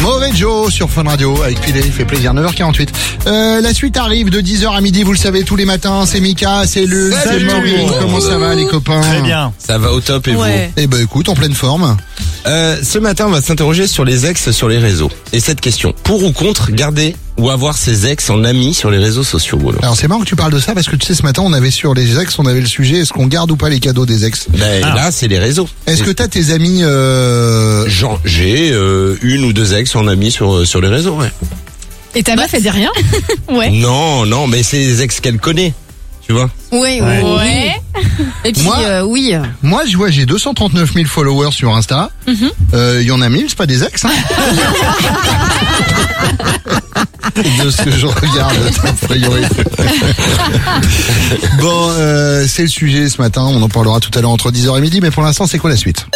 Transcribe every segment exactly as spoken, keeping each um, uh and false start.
Mauvais Joe sur Fun Radio avec Pilé, il fait plaisir, neuf heures quarante-huit. Euh, la suite arrive de dix heures à midi, vous le savez, tous les matins. C'est Mika, c'est Luc, c'est Maureen. Comment ça va les copains? Très bien. Ça va au top et Ouais. Eh ben écoute, en pleine forme. euh, Ce matin, on va s'interroger sur les ex sur les réseaux. Et cette question, pour ou contre garder ou avoir ses ex en amis sur les réseaux sociaux, Bruno? Alors c'est marrant que tu parles de ça parce que tu sais, ce matin on avait sur les ex, on avait le sujet, est-ce qu'on garde ou pas les cadeaux des ex? Ben, Ah. Là, c'est les réseaux. Est-ce que t'as tes amis euh... Genre, j'ai euh, une ou deux ex en amis sur sur les réseaux, ouais. Et ta meuf, elle dit rien? Ouais. Non, non, mais c'est les ex qu'elle connaît, tu vois. Oui, Ouais. oui. Ouais. Et puis, Moi- euh, oui. Moi je vois, j'ai deux cent trente-neuf mille followers sur Insta. Il euh, y en a mille, c'est pas des ex hein. De ce que je regarde, a priori. Bon, euh, c'est le sujet ce matin, on en parlera tout à l'heure entre dix heures et midi, mais pour l'instant c'est quoi la suite?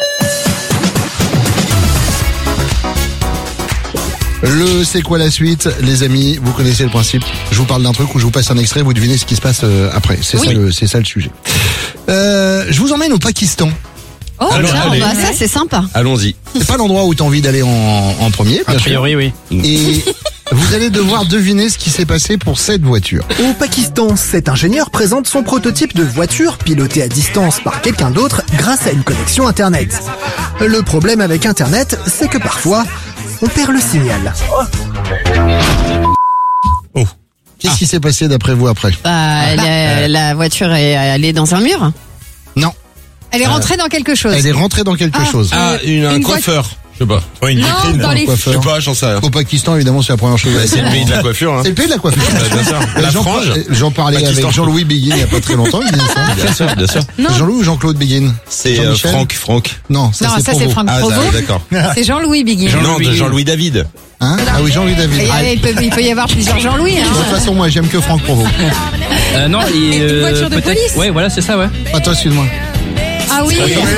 Le c'est quoi la suite, les amis, vous connaissez le principe. Je vous parle d'un truc ou je vous passe un extrait, vous devinez ce qui se passe euh, après. C'est Oui. ça le c'est ça le sujet. Euh, je vous emmène au Pakistan. Oh, Alors, tiens, allez. bah, ça, c'est sympa. Allons-y. C'est pas l'endroit où tu as envie d'aller en, en premier, A bien sûr. priori, oui. Et vous allez devoir deviner ce qui s'est passé pour cette voiture. Au Pakistan, cet ingénieur présente son prototype de voiture pilotée à distance par quelqu'un d'autre grâce à une connexion Internet. Le problème avec Internet, c'est que parfois, on perd le signal. Qu'est-ce qui s'est passé d'après vous après? Bah, la, la voiture est allée dans un mur. Non, Elle est rentrée dans quelque chose. elle est rentrée dans quelque Ah. chose. Ah, une, un une coiffeur. Je sais pas. Ouais, une Non, vitrine. dans non. les Je Coiffeur. sais pas, j'en sais rien. Au Pakistan, évidemment, c'est la première chose. Bah, c'est le pays de la coiffure, hein. C'est le pays de la coiffure. Bah, bien sûr. La J'en- frange. J'en parlais Pakistan. avec Jean-Louis Béguin il y a pas très longtemps. Il disait ça. Bien sûr, bien sûr. Jean-Louis ou Jean-Claude Béguin? C'est euh, Jean-Michel Franck, Franck. Non, ça Non, c'est ça pour c'est vous. Franck Ah, Provo. d'accord. C'est Jean-Louis Biguin. Non, de Jean-Louis David. Hein ah oui, Jean-Louis David. Et, Ah, euh, il, peut, il peut y avoir plusieurs Jean-Louis. de Hein. toute façon, moi, j'aime que Franck Provo. Euh, non, il, Une euh, voiture de peut-être- police. Ouais, voilà, c'est ça, ouais. Attends, excuse-moi. Ah oui.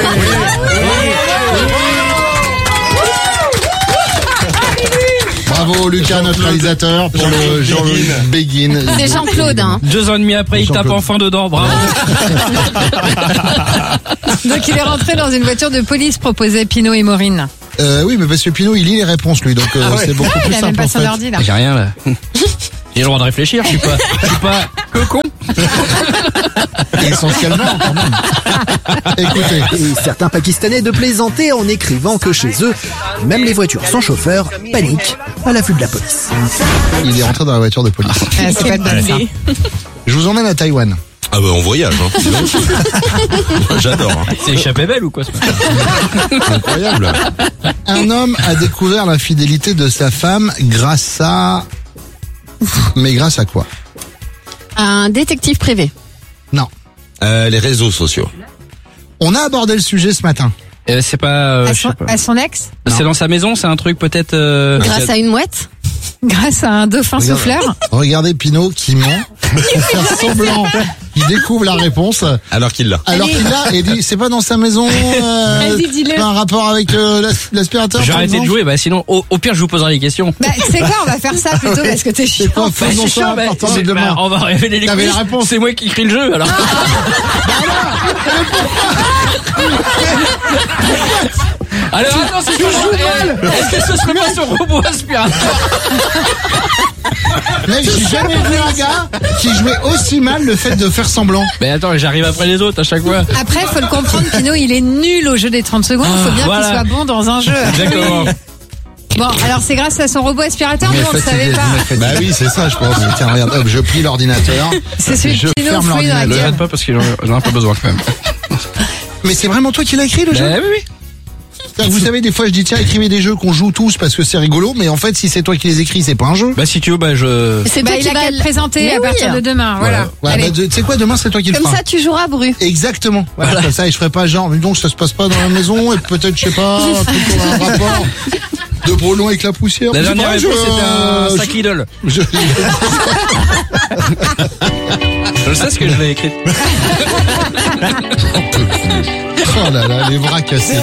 Bravo, Lucas, notre réalisateur, pour le Jean-Louis Béguin. C'est Jean-Claude. Hein. Deux ans et demi après, il tape Jean-Claude. enfin dedans, bravo. Donc il est rentré dans une voiture de police, proposait Pinot et Maureen. Euh, oui, mais parce que Pinot, il lit les réponses, lui, donc euh, c'est beaucoup Ah, plus il a simple, même pas en son fait. ordi là. J'ai rien, là. J'ai le droit de réfléchir, je suis pas, je suis pas que con. Essentiellement, quand même. Écoutez, Et certains Pakistanais de plaisanter en écrivant que chez eux, même les voitures sans chauffeur paniquent à la vue de la police. il est rentré dans la voiture de police. Ah, c'est pas de bonne ça. Je vous emmène à Taïwan. Ah bah on voyage, hein. Dis donc. Moi, j'adore. Hein. C'est échappé belle ou quoi, ce matin? Incroyable. Un homme a découvert l'infidélité de sa femme grâce à... Mais grâce à quoi? Un détective privé. Non. Euh, les réseaux sociaux. On a abordé le sujet ce matin. Euh, c'est pas, euh, À je son, sais pas. à son ex, C'est dans sa maison, c'est un truc peut-être. Euh... Grâce à une mouette. grâce à un dauphin Regarde. souffleur. Regardez Pinot qui ment pour faire semblant. Il découvre la réponse Alors qu'il l'a. alors qu'il l'a et dit c'est pas dans sa maison. Euh, Vas-y, dis-le. pas un rapport avec euh, l'as- l'aspirateur. J'ai par arrêté de exemple. jouer, bah sinon, au, au pire, je vous poserai les questions. Bah, c'est quoi, on va faire ça plutôt parce que t'es chiant. C'est quoi, faisons C'est ça chiant, à bah, partir de c'est- demain. bah, on va révéler les T'avais quiz. la réponse. C'est moi qui écris le jeu, alors. Alors attends, c'est quoi? Est-ce que ce serait pas son robot aspirateur? Mec, j'ai jamais vu un gars qui jouait aussi mal le fait de faire semblant. Mais attends, j'arrive après les autres à chaque fois. Après, faut le comprendre, Pinot, il est nul au jeu des trente secondes. Il faut bien voilà. qu'il soit bon dans un jeu. Exactement. Bon, alors c'est grâce à son robot aspirateur, nous on ne savait pas. Bah oui, c'est ça, je pense. Tiens, regarde, hop, je plie l'ordinateur. C'est celui Je de Pinot ferme fouille dans la l'ordinateur. Ne gueule. rate pas parce que j'en j'en ai un peu besoin quand même. Mais c'est vraiment toi qui l'as écrit le jeu? Bah oui, oui. C'est-à-dire que Vous savez, des fois, je dis tiens, écrivez des jeux qu'on joue tous parce que c'est rigolo, mais en fait, si c'est toi qui les écris, c'est pas un jeu. Bah si tu veux, bah je. C'est Bah, toi il qui a vas qu'à le présenter Mais à oui. partir de demain. Voilà. Ouais, Allez. bah, tu sais quoi, demain, c'est toi qui le Comme feras. ça, tu joueras Bru. Exactement. Voilà. Comme ça, et je ferai pas genre, mais donc ça se passe pas dans la maison et peut-être, je sais pas, un truc qui aura un rapport de Brelon avec la poussière. La Je sais dernière pas, je- réponse c'était un je- sac Lidl. je- Je sais ce que je l'ai écrit. Oh là là, les bras cassés.